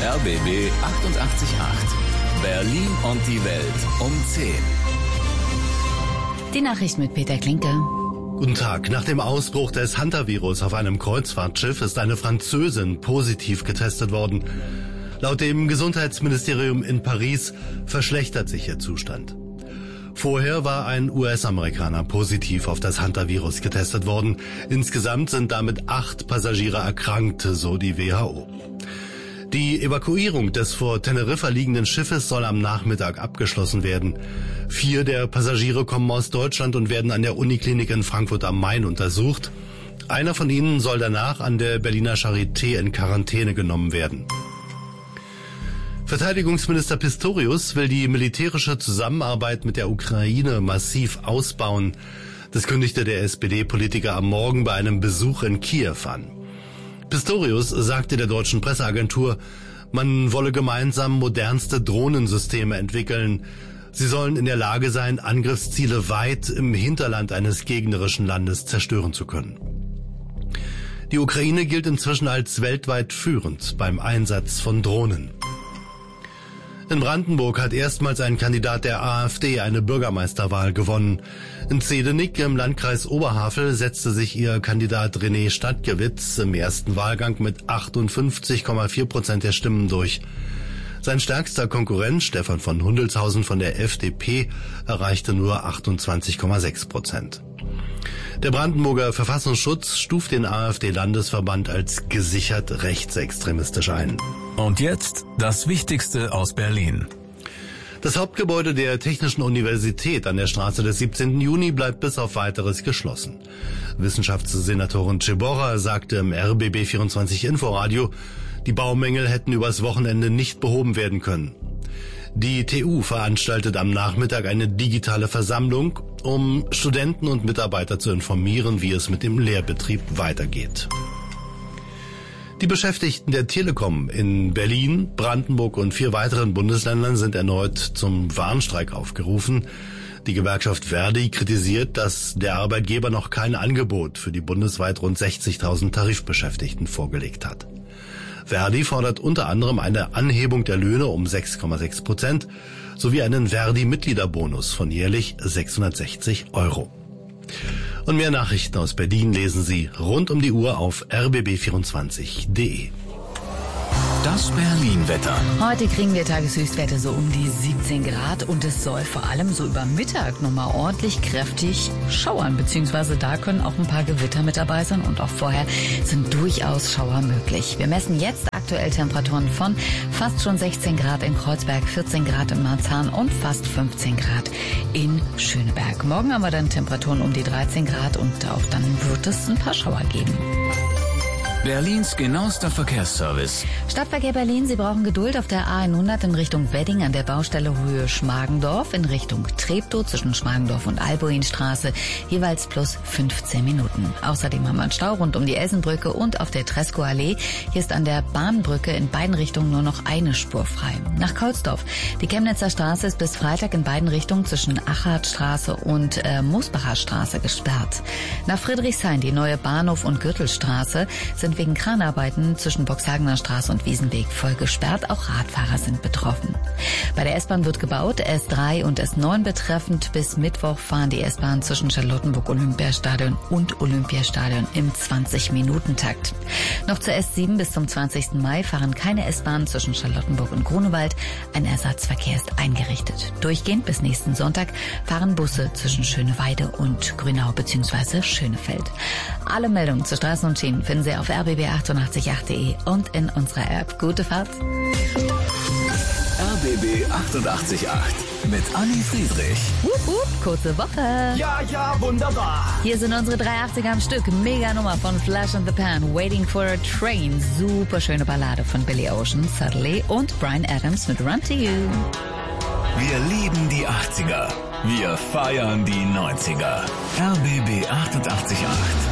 RBB 888. Berlin und die Welt um 10. Die Nachricht mit Peter Klinke. Guten Tag. Nach dem Ausbruch des Hantavirus auf einem Kreuzfahrtschiff ist eine Französin positiv getestet worden. Laut dem Gesundheitsministerium in Paris verschlechtert sich ihr Zustand. Vorher war ein US-Amerikaner positiv auf das Hantavirus getestet worden. Insgesamt sind damit 8 Passagiere erkrankt, so die WHO. Die Evakuierung des vor Teneriffa liegenden Schiffes soll am Nachmittag abgeschlossen werden. 4 der Passagiere kommen aus Deutschland und werden an der Uniklinik in Frankfurt am Main untersucht. Einer von ihnen soll danach an der Berliner Charité in Quarantäne genommen werden. Verteidigungsminister Pistorius will die militärische Zusammenarbeit mit der Ukraine massiv ausbauen. Das kündigte der SPD-Politiker am Morgen bei einem Besuch in Kiew an. Pistorius sagte der deutschen Presseagentur, man wolle gemeinsam modernste Drohnensysteme entwickeln. Sie sollen in der Lage sein, Angriffsziele weit im Hinterland eines gegnerischen Landes zerstören zu können. Die Ukraine gilt inzwischen als weltweit führend beim Einsatz von Drohnen. In Brandenburg hat erstmals ein Kandidat der AfD eine Bürgermeisterwahl gewonnen. In Zehdenick im Landkreis Oberhavel setzte sich ihr Kandidat René Stadtgewitz im ersten Wahlgang mit 58,4% der Stimmen durch. Sein stärkster Konkurrent Stefan von Hundelshausen von der FDP erreichte nur 28,6%. Der Brandenburger Verfassungsschutz stuft den AfD-Landesverband als gesichert rechtsextremistisch ein. Und jetzt das Wichtigste aus Berlin. Das Hauptgebäude der Technischen Universität an der Straße des 17. Juni bleibt bis auf Weiteres geschlossen. Wissenschaftssenatorin Ceborra sagte im RBB24 Inforadio, die Baumängel hätten übers Wochenende nicht behoben werden können. Die TU veranstaltet am Nachmittag eine digitale Versammlung, um Studenten und Mitarbeiter zu informieren, wie es mit dem Lehrbetrieb weitergeht. Die Beschäftigten der Telekom in Berlin, Brandenburg und 4 weiteren Bundesländern sind erneut zum Warnstreik aufgerufen. Die Gewerkschaft Verdi kritisiert, dass der Arbeitgeber noch kein Angebot für die bundesweit rund 60.000 Tarifbeschäftigten vorgelegt hat. Verdi fordert unter anderem eine Anhebung der Löhne um 6,6% sowie einen Verdi-Mitgliederbonus von jährlich 660 €. Und mehr Nachrichten aus Berlin lesen Sie rund um die Uhr auf rbb24.de. Das Berlin-Wetter. Heute kriegen wir Tageshöchstwerte so um die 17 Grad und es soll vor allem so über Mittag nochmal ordentlich kräftig schauern, beziehungsweise da können auch ein paar Gewitter mit dabei sein und auch vorher sind durchaus Schauer möglich. Wir messen jetzt aktuell Temperaturen von fast schon 16 Grad in Kreuzberg, 14 Grad in Marzahn und fast 15 Grad in Schöneberg. Morgen haben wir dann Temperaturen um die 13 Grad und auch dann wird es ein paar Schauer geben. Berlins genauester Verkehrsservice. Stadtverkehr Berlin, Sie brauchen Geduld auf der A100 in Richtung Wedding an der Baustelle Höhe Schmargendorf, in Richtung Treptow zwischen Schmargendorf und Albuinstraße, jeweils plus 15 Minuten. Außerdem haben wir einen Stau rund um die Elsenbrücke und auf der Treskoallee. Hier ist an der Bahnbrücke in beiden Richtungen nur noch eine Spur frei. Nach Kaulsdorf. Die Chemnitzer Straße ist bis Freitag in beiden Richtungen zwischen Achardstraße und Moosbacher Straße gesperrt. Nach Friedrichshain, die neue Bahnhof- und Gürtelstraße, sind wegen Kranarbeiten zwischen Boxhagener Straße und Wiesenweg voll gesperrt. Auch Radfahrer sind betroffen. Bei der S-Bahn wird gebaut. S3 und S9 betreffend. Bis Mittwoch fahren die S-Bahn zwischen Charlottenburg-Olympiastadion und Olympiastadion im 20-Minuten-Takt. Noch zur S7 bis zum 20. Mai fahren keine S-Bahnen zwischen Charlottenburg und Grunewald. Ein Ersatzverkehr ist eingerichtet. Durchgehend bis nächsten Sonntag fahren Busse zwischen Schöneweide und Grünau bzw. Schönefeld. Alle Meldungen zu Straßen und Schienen finden Sie auf rbb888.de und in unserer App. Gute Fahrt. RBB 888 mit Anni Friedrich. Kurze Woche. Ja, wunderbar. Hier sind unsere 380er am Stück. Mega Nummer von Flash and the Pan. Waiting for a Train. Super schöne Ballade von Billy Ocean, Suddenly und Bryan Adams mit Run to You. Wir lieben die 80er. Wir feiern die 90er. RBB 888.